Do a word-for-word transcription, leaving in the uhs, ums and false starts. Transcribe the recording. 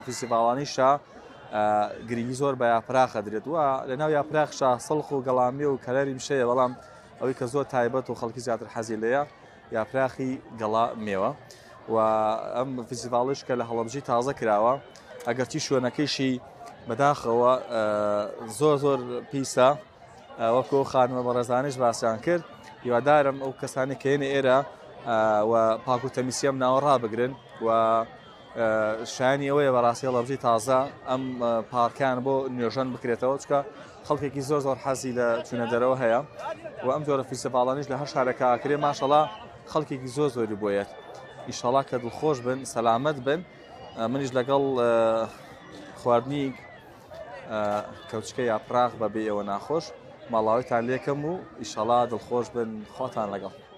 فیسیڤاڵانیشە گرنگی زۆر بە یاپراخە درێت وە لەناو یاپراخشە سڵخ و گەڵامی و کەلەری مشەیە بەڵام ئەوەی کە زۆر تایبەت و خەڵکی زیاتر حەزی لێیە یاپراخی گەڵا مێوە و ئەم فیسیڤاڵش کە لە هەڵەبجەی تازە کراوە ئەگەرچی شوێنەکەیشی بەداخەوە زۆر زۆر پیسە وەکو خانمە بەڕێزانیش باسییان کرد هیوادارم ئەو کەسانی کەێنە ئێرە و پاک و تەمیسیەم ناوە ڕابگرن و شایانی ئەوەیە بەڕاستی هەڵەبجەی تازە ئەم پارکیان بۆ نوێژەن بکرێتەوە چکە خەڵکێکی زۆر زۆر حەزی لە چونە دەرەوە هەیە و ئەم جۆرە فیسیڤاڵانیش لە هەر شارێکا ئاکرێ ماشەڵڵا خەڵکێکی زۆر زۆری بۆیەت ئیشەڵا کە دڵخۆش بن سەلامەت بن منیش لەگەڵ خواردنی کەوچکە یاپراخ بەبێ ئەوە ناخۆش ماڵاویتان لێکەم و ئیشەڵا دڵخۆش بن خۆتان لەگەڵ